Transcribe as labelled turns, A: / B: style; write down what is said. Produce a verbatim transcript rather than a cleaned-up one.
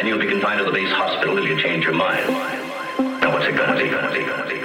A: Then you'll be confined to the base hospital if you change your mind. Now what's it gonna be, gonna be, gonna be?